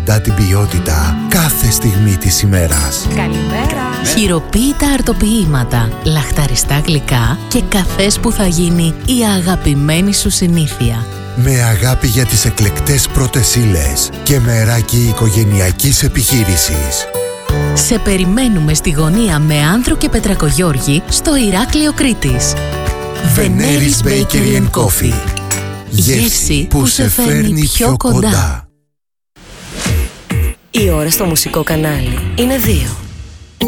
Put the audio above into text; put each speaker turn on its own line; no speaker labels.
κοντά την ποιότητα κάθε στιγμή της ημέρας.
Καλημέρα!
Χειροποίητα αρτοποιήματα, λαχταριστά γλυκά και καφές που θα γίνει η αγαπημένη σου συνήθεια.
Με αγάπη για τις εκλεκτές πρώτες ύλες και μεράκι οικογενειακής επιχείρησης.
Σε περιμένουμε στη γωνία με Άνδρο και Πετρακογιώργη στο Ηράκλειο Κρήτης.
Βενέρης Bakery & Coffee. Γεύση που σε φέρνει πιο κοντά.
Η ώρα στο μουσικό κανάλι είναι 2.